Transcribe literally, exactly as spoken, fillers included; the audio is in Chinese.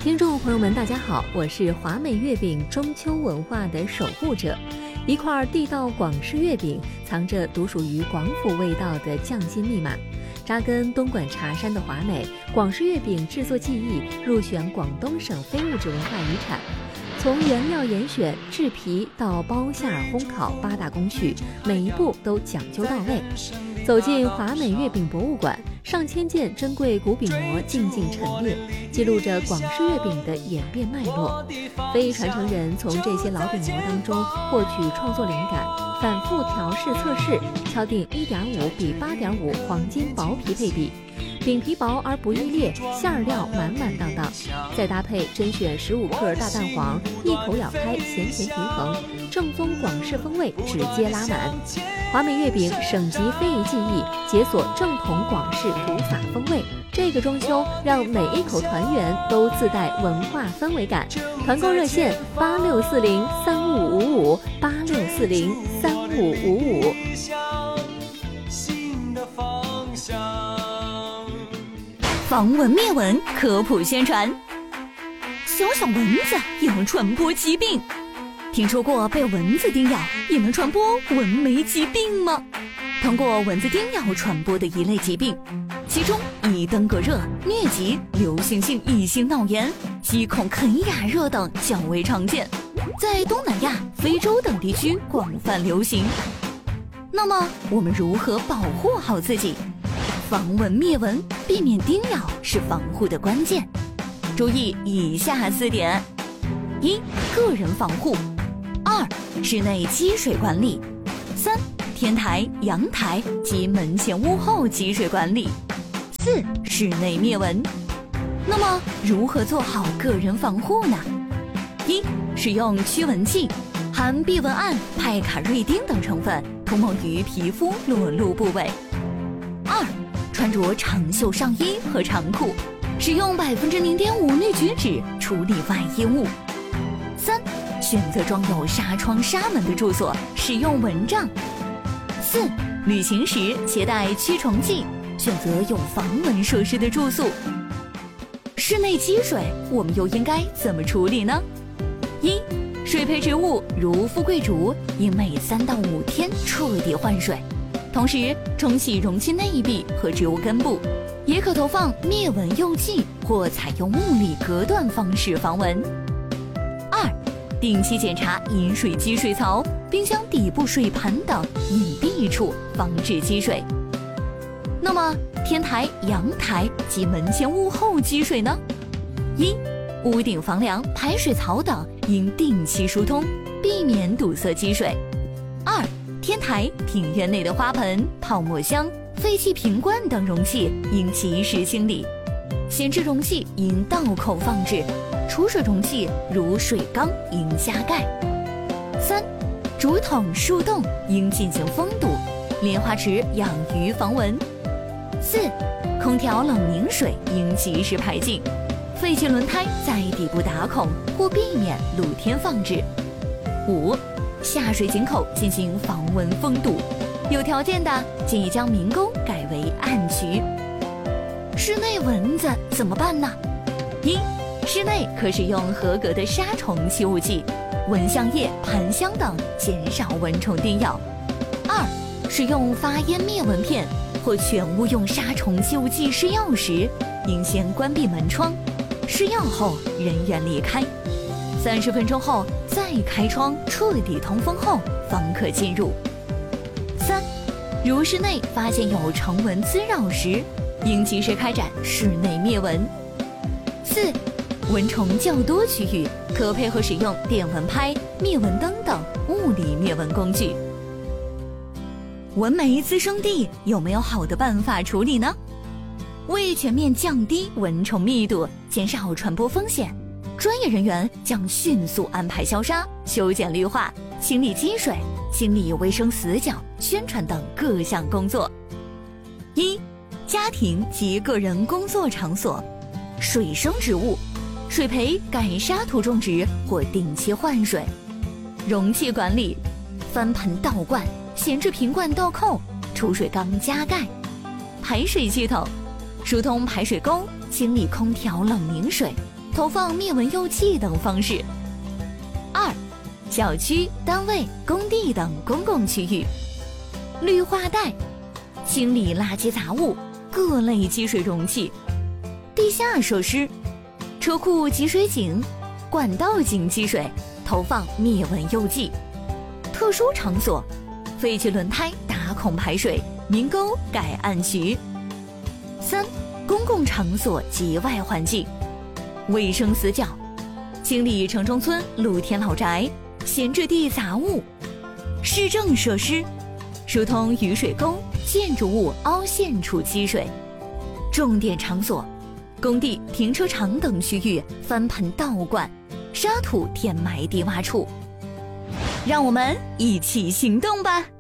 听众朋友们，大家好，我是华美月饼中秋文化的守护者。一块地道广式月饼，藏着独属于广府味道的匠心密码。扎根东莞茶山的华美广式月饼制作技艺入选广东省非物质文化遗产。从原料严选、制皮到包馅烘烤八大工序，每一步都讲究到位。走进华美月饼博物馆，上千件珍贵古饼模静静陈列，记录着广式月饼的演变脉络。非传承人从这些老饼模当中获取创作灵感，反复调试测试，敲定 一点五 比 八点五 黄金薄皮配比。饼皮薄而不易裂，馅料满满当当，再搭配甄选十五克大蛋黄，一口咬开，咸甜平衡，正宗广式风味直接拉满。华美月饼省级非遗技艺，解锁正统广式古法风味。这个中秋，让每一口团圆都自带文化氛围感。团购热线八六四零三五五五八六四零三五五五。 防蚊灭蚊科普宣传。小小蚊子也能传播疾病，听说过被蚊子叮咬也能传播蚊媒疾病吗？通过蚊子叮咬传播的一类疾病，其中以登革热、疟疾、流行性乙型脑炎、鸡孔肯雅热等较为常见，在东南亚、非洲等地区广泛流行。那么我们如何保护好自己？防蚊灭蚊，避免叮咬是防护的关键。注意以下四点：一、个人防护；二、室内积水管理；三、天台、阳台及门前屋后积水管理；四、室内灭蚊。那么，如何做好个人防护呢？一、使用驱蚊剂，含避蚊胺、派卡瑞丁等成分，涂抹于皮肤裸露部位。二、穿着长袖上衣和长裤，使用百分之零点五氯菊酯处理外衣物。三、选择装有纱窗纱门的住所，使用蚊帐。四、旅行时携带驱虫剂，选择有防蚊设施的住宿。室内积水，我们又应该怎么处理呢？一、水培植物如富贵竹，应每三到五天彻底换水。同时冲洗容器内壁和植物根部，也可投放灭蚊诱剂或采用物理隔断方式防蚊。二、定期检查饮水机水槽、冰箱底部水盘等隐蔽处，防止积水。那么天台、阳台及门前屋后积水呢？一、屋顶房梁、排水槽等应定期疏通，避免堵塞积水。二、天台、庭院内的花盆、泡沫箱、废弃瓶罐等容器应及时清理，闲置容器应倒扣放置，储水容器如水缸应加盖。三、竹筒、树洞应进行封堵，莲花池养鱼防蚊。四、空调冷凝水应及时排净，废弃轮胎在底部打孔或避免露天放置。五、下水井口进行防蚊封堵，有条件的建议将明沟改为暗渠。室内蚊子怎么办呢？一、室内可使用合格的杀虫吸雾剂、蚊香液、盘香等，减少蚊虫叮咬。二、使用发烟灭蚊片或全屋用杀虫吸雾剂施药时，应先关闭门窗，施药后人员离开，三十分钟后再开窗彻底通风后方可进入。三、如室内发现有虫蚊滋扰时，应及时开展室内灭蚊。四、蚊虫较多区域可配合使用电蚊拍、灭蚊灯等物理灭蚊工具。蚊媒滋生地有没有好的办法处理呢？为全面降低蚊虫密度，减少传播风险，专业人员将迅速安排消杀、修剪绿化、清理积水、清理卫生死角、宣传等各项工作。一、家庭及个人工作场所，水生植物，水培改沙土种植或定期换水。容器管理，翻盆倒灌，闲置瓶罐倒扣，储水缸加盖。排水系统，疏通排水沟，清理空调冷凝水， 投放灭蚊诱剂等方式。二、小区、单位、工地等公共区域，绿化带，清理垃圾杂物、各类积水容器；地下设施，车库集水井、管道井积水，投放灭蚊诱剂；特殊场所，废弃轮胎打孔排水，明沟改暗渠。三、公共场所及外环境，卫生死角，清理城中村露天老宅、闲置地杂物；市政设施，疏通雨水沟、建筑物凹陷处积水；重点场所，工地、停车场等区域翻盆倒灌、沙土填埋低洼处。让我们一起行动吧！